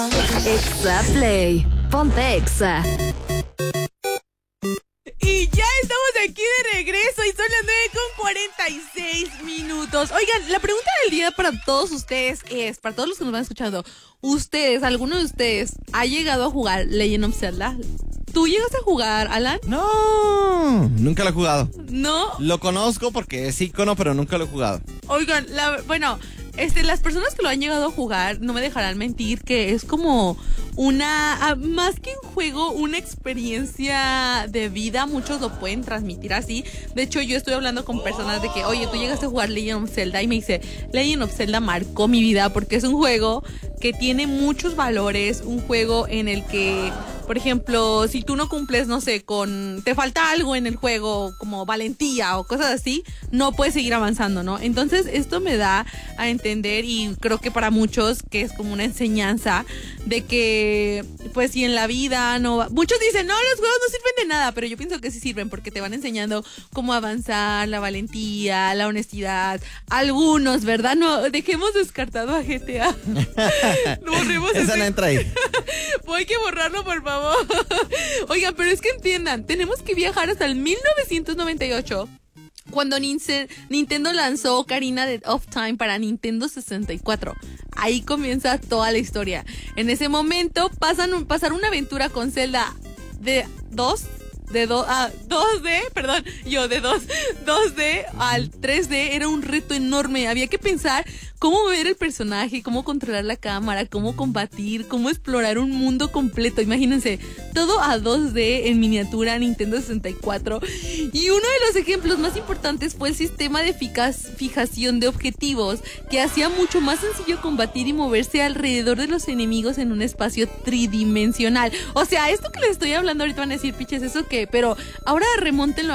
Exa Play. Ponte Exa. Y ya estamos aquí de regreso y son las 9:46. Oigan, la pregunta del día para todos ustedes es, para todos los que nos van escuchando, ¿alguno de ustedes ha llegado a jugar Legend of Zelda? ¿Tú llegaste a jugar, Alan? No, nunca lo he jugado. ¿No? Lo conozco porque es icono, pero nunca lo he jugado. Oigan, las personas que lo han llegado a jugar no me dejarán mentir que es como más que un juego, una experiencia de vida. Muchos lo pueden transmitir así. De hecho, yo estoy hablando con personas de que, oye, tú llegaste a jugar Legend of Zelda, y me dice, Legend of Zelda marcó mi vida porque es un juego que tiene muchos valores, un juego en el que, por ejemplo, si tú no cumples, no sé, te falta algo en el juego, como valentía o cosas así, no puedes seguir avanzando, ¿no? Entonces, esto me da a entender, y creo que para muchos, que es como una enseñanza de que, pues, si en la vida muchos dicen, no, los juegos no sirven de nada, pero yo pienso que sí sirven porque te van enseñando cómo avanzar, la valentía, la honestidad. Algunos, ¿verdad? No, dejemos descartado a GTA. Esa no entra ahí. Hay que borrarlo, por favor. Oigan, pero es que entiendan, tenemos que viajar hasta el 1998, cuando Nintendo lanzó Ocarina of Time para Nintendo 64. Ahí comienza toda la historia. En ese momento pasar una aventura con Zelda de 2D al 3D era un reto enorme. Había que pensar cómo ver el personaje, cómo controlar la cámara, cómo combatir, cómo explorar un mundo completo. Imagínense, todo a 2D en miniatura, Nintendo 64. Y uno de los ejemplos más importantes fue el sistema de fijación de objetivos, que hacía mucho más sencillo combatir y moverse alrededor de los enemigos en un espacio tridimensional. O sea, esto que les estoy hablando ahorita van a decir, piches, ¿eso qué? Pero ahora remóntenlo a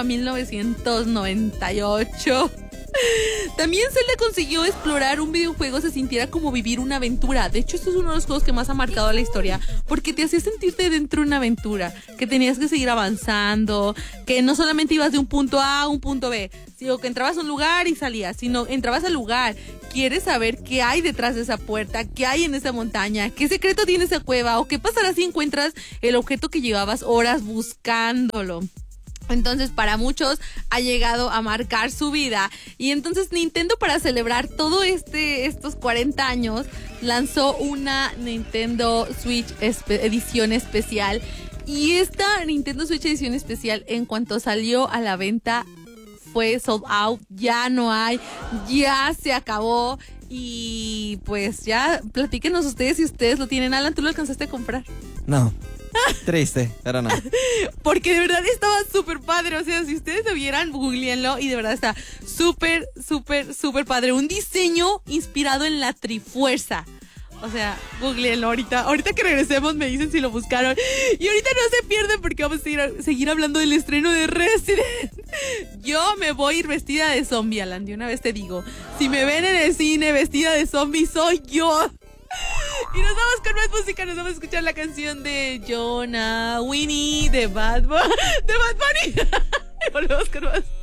1998. También Zelda consiguió explorar un videojuego se sintiera como vivir una aventura. De hecho, esto es uno de los juegos que más ha marcado la historia, porque te hacía sentirte dentro de una aventura, que tenías que seguir avanzando, que no solamente ibas de un punto A a un punto B, sino que entrabas a un lugar y salías, sino entrabas al lugar, quieres saber qué hay detrás de esa puerta, qué hay en esa montaña, qué secreto tiene esa cueva, o qué pasará si encuentras el objeto que llevabas horas buscándolo. Entonces, para muchos ha llegado a marcar su vida. Y entonces Nintendo, para celebrar todo estos 40 años, lanzó una Nintendo Switch edición especial. Y esta Nintendo Switch edición especial, en cuanto salió a la venta, fue sold out. Ya no hay, ya se acabó. Y pues ya, platíquenos ustedes si ustedes lo tienen. Alan, ¿tú lo alcanzaste a comprar? No. Triste, pero no. Porque de verdad estaba súper padre. O sea, si ustedes lo vieran, googleenlo. Y de verdad está súper, súper, súper padre. Un diseño inspirado en la Trifuerza. O sea, googleenlo ahorita. Ahorita que regresemos me dicen si lo buscaron. Y ahorita no se pierden porque vamos a seguir hablando del estreno de Resident. Yo me voy a ir vestida de zombie, Alan. De una vez te digo, si me ven en el cine vestida de zombie, soy yo. Y nos vamos con más música. Nos vamos a escuchar la canción de Jonah Winnie de Bad Bunny. Y volvemos con más.